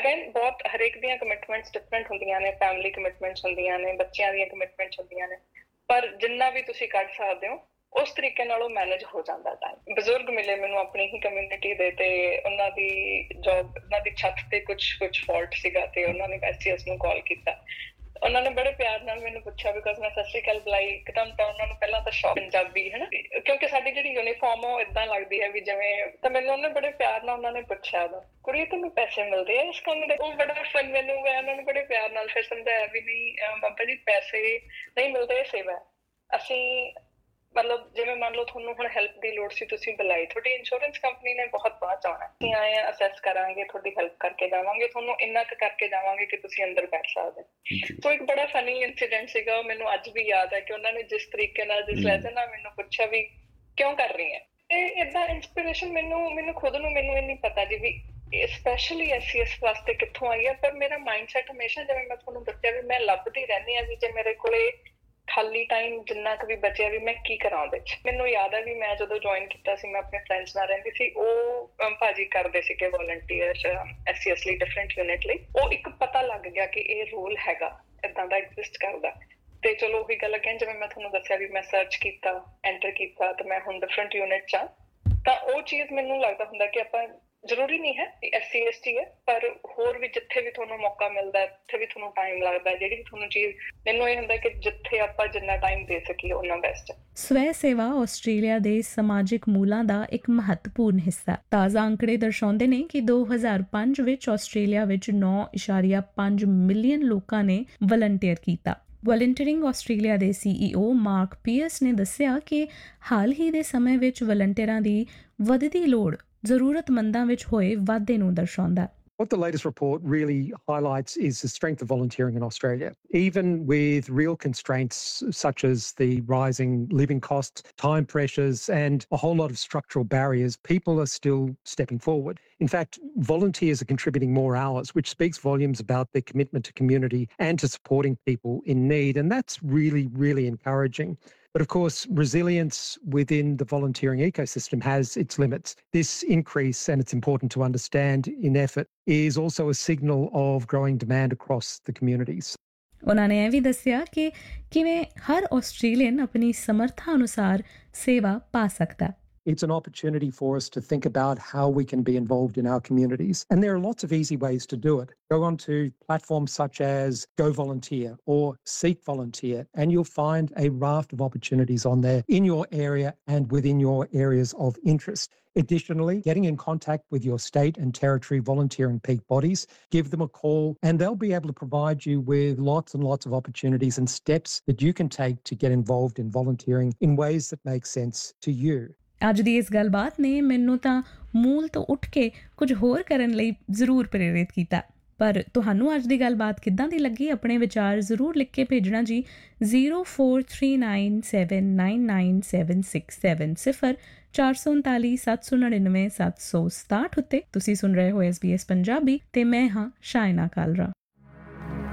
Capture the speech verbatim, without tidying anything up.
Again ਬਹੁਤ ਹਰੇਕ ਦੀਆਂ ਕਮਿਟਮੈਂਟਸ ਡਿਫਰੈਂਟ ਹੁੰਦੀਆਂ ਨੇ, ਫੈਮਿਲੀ ਕਮਿਟਮੈਂਟਸ ਹੁੰਦੀਆਂ ਨੇ, ਬੱਚਿਆਂ ਦੀਆਂ ਕਮਿਟਮੈਂਟਸ ਹੁੰਦੀਆਂ ਨੇ, ਪਰ ਜਿੰਨਾ ਵੀ ਤੁਸੀਂ ਕੱਢ ਸਕਦੇ ਹੋ ਉਸ ਤਰੀਕੇ ਨਾਲ ਉਹ ਮੈਨੇਜ ਹੋ ਜਾਂਦਾ ਟਾਈਮ। ਬਜ਼ੁਰਗ ਮਿਲੇ ਮੈਨੂੰ ਆਪਣੀ ਹੀ ਕਮਿਊਨਿਟੀ ਦੇ, ਤੇ ਉਹਨਾਂ ਦੀ ਜੋਬ, ਉਹਨਾਂ ਦੀ ਛੱਤ ਤੇ ਕੁਛ ਕੁਛ ਫਾਲਟ ਸੀਗਾ ਤੇ ਉਹਨਾਂ ਨੇ ਐਸਸੀਐਸ ਨੂੰ ਕਾਲ ਕੀਤਾ। ਉਹਨਾਂ ਨੇ ਬੜੇ ਪਿਆਰ ਨਾਲ ਮੈਨੂੰ ਪੁੱਛਿਆ, ਬਿਕੋਜ਼ ਮੈਂ ਸਤਿ ਸ਼੍ਰੀ ਅਕਾਲ ਬੁਲਾਈ ਇੱਕਦਮ, ਤਾਂ ਉਹਨਾਂ ਨੂੰ ਪਹਿਲਾਂ ਤਾਂ ਸ਼ੌਕ ਪੰਜਾਬੀ ਹਨਾ, ਕਿਉਂਕਿ ਸਾਡੀ ਜਿਹੜੀ ਯੂਨੀਫਾਰਮ ਉਹ ਏਦਾਂ ਲੱਗਦੀ ਹੈ ਵੀ ਜਿਵੇਂ, ਤਾਂ ਮੈਨੂੰ ਉਹਨੇ ਬੜੇ ਪਿਆਰ ਨਾਲ ਉਹਨਾਂ ਨੇ ਪੁੱਛਿਆ ਵਾ, ਕੁੜੀ ਤੈਨੂੰ ਪੈਸੇ ਮਿਲਦੇ ਆ ਇਸ ਕੰਮ ਦੇ? ਉਹ ਬੜਾ ਫਨ, ਮੈਨੂੰ ਮੈਂ ਉਹਨਾਂ ਨੂੰ ਬੜੇ ਪਿਆਰ ਨਾਲ ਫਿਰ ਸਮਝਾਇਆ ਵੀ ਨਹੀਂ ਬਾਬਾ ਜੀ, ਪੈਸੇ ਨਹੀਂ ਮਿਲਦੇ, ਇਹ ਸੇਵਾ। ਅਸੀਂ ਮਤਲਬ ਜਿਵੇਂ ਮੰਨ ਲਓ ਤੁਹਾਨੂੰ ਹੁਣ ਹੈਲਪ ਦੀ ਲੋੜ ਸੀ, ਤੁਸੀਂ ਬੁਲਾਈ, ਤੁਹਾਡੀ ਇੰਸ਼ੋਰੈਂਸ ਕੰਪਨੀ ਨੇ ਬਹੁਤ ਬਾਅਦ ਚਾਉਣਾ, ਅਸੀਂ ਆਏ ਆ ਅਸੈਸ ਕਰਾਂਗੇ, ਤੁਹਾਡੀ ਹੈਲਪ ਕਰਕੇ ਜਾਵਾਂਗੇ, ਤੁਹਾਨੂੰ ਇੰਨਾ ਕੁ ਕਰਕੇ ਜਾਵਾਂਗੇ ਕਿ ਤੁਸੀਂ ਅੰਦਰ ਬੈਠ ਸਕਦੇ। ਸੋ ਇੱਕ ਬੜਾ ਫਨੀ ਇੰਸੀਡੈਂਟ ਸੀਗਾ, ਮੈਨੂੰ ਅੱਜ ਵੀ ਯਾਦ ਹੈ ਕਿ ਉਹਨਾਂ ਨੇ ਜਿਸ ਤਰੀਕੇ ਨਾਲ, ਜਿਸ ਲਹਿਜੇ ਨਾਲ ਮੈਨੂੰ ਪੁੱਛਿਆ ਵੀ ਕਿਉਂ ਕਰ ਰਹੀ ਹੈ, ਤੇ ਏਦਾਂ ਇੰਸਪੀਰੇਸ਼ਨ ਮੈਨੂੰ ਮੈਨੂੰ ਖੁਦ ਨੂੰ ਮੈਨੂੰ ਇਹ ਨਹੀਂ ਪਤਾ ਜੀ ਵੀ ਸਪੈਸ਼ਲੀ ਐਸਸੀਐਸ ਵਾਸਤੇ ਕਿੱਥੋਂ ਆਈ ਹੈ, ਪਰ ਮੇਰਾ ਮਾਈਂਡਸੈਟ ਹਮੇਸ਼ਾ, ਜਿਵੇਂ ਮੈਂ ਤੁਹਾਨੂੰ ਦੱਸਿਆ ਵੀ ਮੈਂ ਲੱਭਦੀ ਰਹਿੰਦੀ ਹਾਂ ਵੀ ਜੇ ਮੇਰੇ ਕੋਲੇ ਖਾਲੀ ਟਾਈਮ ਜਿੰਨਾ ਕੁ ਵੀ ਬਚਿਆ ਵੀ ਮੈਂ ਕੀ ਕਰਾਂ ਉਹਦੇ ਚ। ਮੈਨੂੰ ਯਾਦ ਹੈ ਵੀ ਮੈਂ ਜਦੋਂ ਜੁਆਇਨ ਕੀਤਾ ਸੀ, ਮੈਂ ਆਪਣੇ ਫਰੈਂਡਸ ਨਾਲ ਰਹਿੰਦੀ ਸੀ, ਉਹ ਭਾਜੀ ਕਰਦੇ ਸੀਗੇ ਵੋਲੰਟੀਅਰ ਐਸਸੀਐਸ ਲਈ, ਡਿਫਰੈਂਟ ਯੂਨਿਟ ਲਈ। ਉਹ ਇੱਕ ਪਤਾ ਲੱਗ ਗਿਆ ਕਿ ਇਹ ਰੋਲ ਹੈਗਾ, ਏਦਾਂ ਦਾ ਐਗਜ਼ਿਸਟ ਕਰਦਾ, ਤੇ ਚਲੋ ਉਹੀ ਗੱਲ again, ਜਿਵੇਂ ਮੈਂ ਤੁਹਾਨੂੰ ਦੱਸਿਆ ਵੀ ਮੈਂ ਸਰਚ ਕੀਤਾ, ਐਂਟਰ ਕੀਤਾ, ਤੇ ਮੈਂ ਹੁਣ ਡਿਫਰੈਂਟ ਯੂਨਿਟ ਚ ਆ। ਤਾਂ ਉਹ ਚੀਜ਼ ਮੈਨੂੰ ਲੱਗਦਾ ਹੁੰਦਾ ਕਿ ਆਪਾਂ, ਜ਼ਰੂਰੀ ਨਹੀਂ ਹੈ ਐਸਸੀ ਐਸਟੀ ਹੈ, ਪਰ ਹੋਰ ਵੀ ਜਿੱਥੇ ਵੀ ਤੁਹਾਨੂੰ ਮੌਕਾ ਮਿਲਦਾ, ਉੱਥੇ ਵੀ ਤੁਹਾਨੂੰ ਟਾਈਮ ਲੱਗਦਾ, ਜਿਹੜੀ ਵੀ ਤੁਹਾਨੂੰ ਚੀਜ਼, ਮੈਨੂੰ ਇਹ ਹੁੰਦਾ ਕਿ ਜਿੱਥੇ ਆਪਾਂ ਜਿੰਨਾ ਟਾਈਮ ਦੇ ਸਕੀਏ ਉਹਨਾਂ ਬੈਸਟ ਹੈ। ਸਵੈ ਸੇਵਾ ਆਸਟ੍ਰੇਲੀਆ ਦੇ ਸਮਾਜਿਕ ਮੂਲਾਂ ਦਾ ਇੱਕ ਮਹੱਤਵਪੂਰਨ ਹਿੱਸਾ। ਤਾਜ਼ਾ ਅੰਕੜੇ ਦਰਸਾਉਂਦੇ ਨੇ ਕਿ ਦੋ ਹਜ਼ਾਰ ਪੰਜ ਵਿੱਚ ਆਸਟ੍ਰੇਲੀਆ ਵਿੱਚ ਨੌ ਇਸ਼ਾਰੀਆ ਪੰਜ ਮਿਲੀਅਨ ਲੋਕਾਂ ਨੇ ਵਲੰਟੀਅਰ ਕੀਤਾ। ਵਲੰਟੀਅਰਿੰਗ ਆਸਟ੍ਰੇਲੀਆ ਦੇ ਸੀਈਓ ਮਾਰਕ ਪੀਅਰਸ ਨੇ ਦੱਸਿਆ ਕਿ ਹਾਲ ਹੀ ਦੇ ਸਮੇਂ ਵਿੱਚ ਵਲੰਟੀਅਰਾਂ ਦੀ ਵੱਧਦੀ ਲੋੜ ਜ਼ਰੂਰਤਮੰਦਾਂ ਵਿੱਚ ਹੋਏ ਵਾਧੇ ਨੂੰ ਦਰਸਾਉਂਦਾ। What the latest report really highlights is the strength of volunteering in Australia. Even with real constraints such as the rising living costs, time pressures, and a whole lot of structural barriers, people are still stepping forward. In fact, volunteers are contributing more hours, which speaks volumes about their commitment to community and to supporting people in need. And that's really, really encouraging. But of course, resilience within the volunteering ecosystem has its limits. This increase, and it's important to understand, in effort is also a signal of growing demand across the communities. ਉਹਨਾਂ ਨੇ ਇਹ ਵੀ ਦੱਸਿਆ ਕਿ ਕਿਵੇਂ ਹਰ Australian ਆਪਣੀ ਸਮਰੱਥਾ ਅਨੁਸਾਰ ਸੇਵਾ ਪਾ ਸਕਦਾ। It's an opportunity for us to think about how we can be involved in our communities. And there are lots of easy ways to do it. Go onto platforms such as Go Volunteer or Seek Volunteer, and you'll find a raft of opportunities on there in your area and within your areas of interest. Additionally, getting in contact with your state and territory volunteering peak bodies, give them a call, and they'll be able to provide you with lots and lots of opportunities and steps that you can take to get involved in volunteering in ways that make sense to you. ਅੱਜ ਦੀ ਇਸ ਗੱਲਬਾਤ ਨੇ ਮੈਨੂੰ ਤਾਂ ਮੂਲ ਤੋਂ ਉੱਠ ਕੇ ਕੁਝ ਹੋਰ ਕਰਨ ਲਈ ਜ਼ਰੂਰ ਪ੍ਰੇਰਿਤ ਕੀਤਾ। ਪਰ ਤੁਹਾਨੂੰ ਅੱਜ ਦੀ ਗੱਲਬਾਤ ਕਿੱਦਾਂ ਦੀ ਲੱਗੀ? ਆਪਣੇ ਵਿਚਾਰ ਜ਼ਰੂਰ ਲਿਖ ਕੇ ਭੇਜਣਾ ਜੀ। Zero four three nine seven nine nine seven six seven ਸਿਫਰ ਚਾਰ ਸੌ ਉਨਤਾਲੀ ਸੱਤ ਸੌ ਨੜਿਨਵੇਂ ਸੱਤ ਸੌ ਸਤਾਹਠ ਉੱਤੇ। ਤੁਸੀਂ ਸੁਣ ਰਹੇ ਹੋ ਐਸ ਬੀ ਐਸ ਪੰਜਾਬੀ ਤੇ ਮੈਂ ਹਾਂ ਸ਼ਾਇਨਾ ਕਾਲਰਾ।